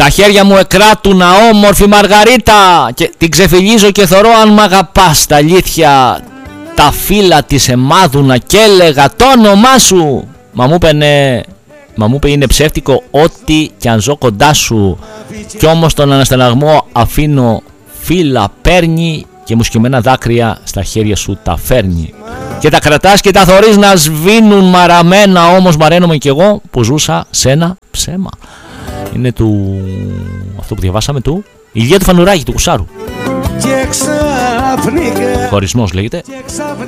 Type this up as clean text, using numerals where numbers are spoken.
Τα χέρια μου εκράτουνα όμορφη Μαργαρίτα και την ξεφυλίζω και θωρώ αν μ' αγαπάς τα αλήθεια. Τα φύλλα της εμάδουνα και έλεγα το όνομά σου. Μα μου είπε είναι ψεύτικο ό,τι κι αν ζω κοντά σου. Κι όμως τον αναστεναγμό αφήνω φύλλα παίρνει και μουσκημένα δάκρυα στα χέρια σου τα φέρνει. Και τα κρατάς και τα θωρείς να σβήνουν μαραμένα, όμως μαραίνομαι κι εγώ που ζούσα σε ένα ψέμα. Είναι του... αυτό που διαβάσαμε του Ηλία του Φανουράκη, του Κουσάρου. Χωρισμός λέγεται.